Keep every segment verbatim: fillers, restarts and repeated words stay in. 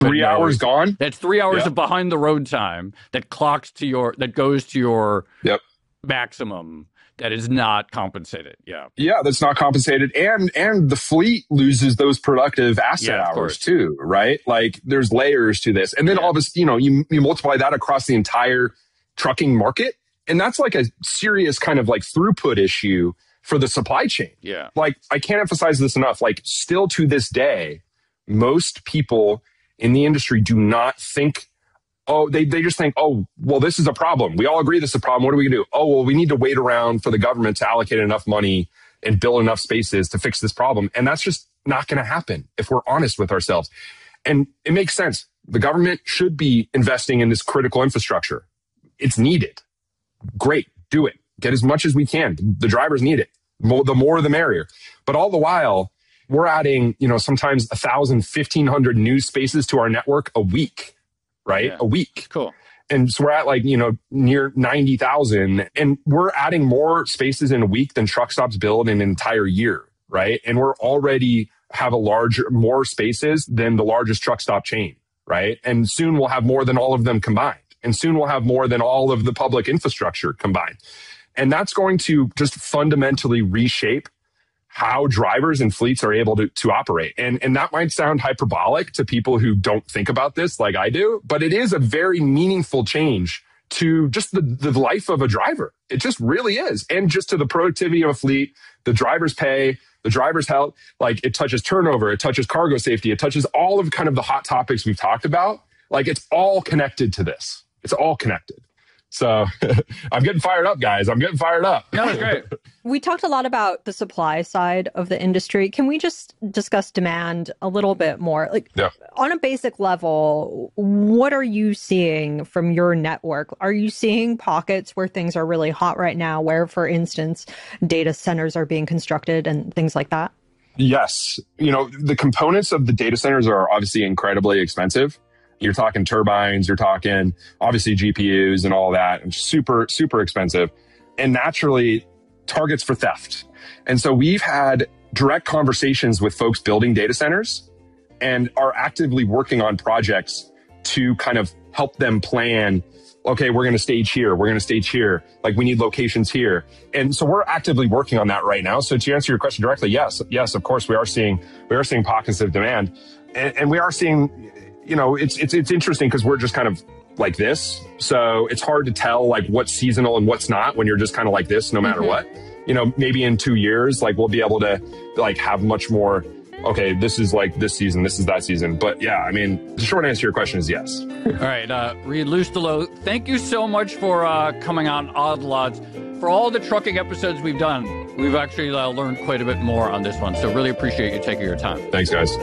Three hours gone? That's three hours yep. of behind the road time that clocks to your, that goes to your yep. maximum. That is not compensated. Yeah. Yeah, that's not compensated. And and the fleet loses those productive asset yeah, hours too, right? Like there's layers to this. And then yeah. all this, you know, you, you multiply that across the entire trucking market. And that's like a serious kind of like throughput issue for the supply chain. Yeah. Like I can't emphasize this enough. Like still to this day, most people in the industry do not think Oh, they, they just think, oh, well, this is a problem. We all agree this is a problem. What are we going to do? Oh, well, we need to wait around for the government to allocate enough money and build enough spaces to fix this problem. And that's just not going to happen if we're honest with ourselves. And it makes sense. The government should be investing in this critical infrastructure. It's needed. Great. Do it. Get as much as we can. The drivers need it. More, the more, the merrier. But all the while, we're adding, you know, sometimes one thousand, fifteen hundred new spaces to our network a week. Right? Yeah. A week. Cool. And so we're at like, you know, near ninety thousand and we're adding more spaces in a week than truck stops build in an entire year. Right. And we're already have a larger, more spaces than the largest truck stop chain. Right. And soon we'll have more than all of them combined. And soon we'll have more than all of the public infrastructure combined. And that's going to just fundamentally reshape how drivers and fleets are able to, to operate. And, and that might sound hyperbolic to people who don't think about this like I do, but it is a very meaningful change to just the, the life of a driver. It just really is. And just to the productivity of a fleet, the driver's pay, the driver's health, like it touches turnover, it touches cargo safety, it touches all of kind of the hot topics we've talked about. Like it's all connected to this. It's all connected. So I'm getting fired up, guys. I'm getting fired up. No, that's great. We talked a lot about the supply side of the industry. Can we just discuss demand a little bit more? Like yeah. on a basic level, what are you seeing from your network? Are you seeing pockets where things are really hot right now, where, for instance, data centers are being constructed and things like that? Yes. You know, the components of the data centers are obviously incredibly expensive. You're talking turbines, you're talking obviously G P Us and all that, and super, super expensive, and naturally targets for theft. And so we've had direct conversations with folks building data centers and are actively working on projects to kind of help them plan, okay, we're going to stage here, we're going to stage here, like we need locations here. And so we're actively working on that right now. So to answer your question directly, yes, yes, of course, we are seeing, we are seeing pockets of demand, and, and we are seeing, you know, it's it's it's interesting because we're just kind of like this. So it's hard to tell like what's seasonal and what's not when you're just kind of like this, no matter mm-hmm. what. You know, maybe in two years, like we'll be able to like have much more, okay, this is like this season, this is that season. But yeah, I mean, the short answer to your question is yes. All right, uh, Reed Lustelow, thank you so much for uh, coming on Odd Lots. For all the trucking episodes we've done, we've actually uh, learned quite a bit more on this one. So really appreciate you taking your time. Thanks, guys.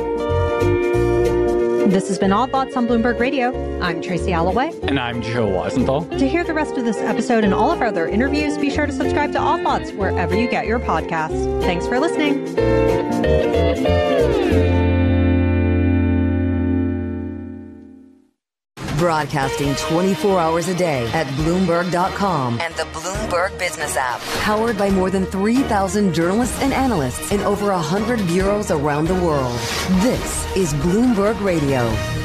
This has been Odd Lots on Bloomberg Radio. I'm Tracy Alloway. And I'm Joe Weisenthal. To hear the rest of this episode and all of our other interviews, be sure to subscribe to Odd Lots wherever you get your podcasts. Thanks for listening. Broadcasting twenty-four hours a day at Bloomberg dot com and the Bloomberg Business app. Powered by more than three thousand journalists and analysts in over one hundred bureaus around the world. This is Bloomberg Radio.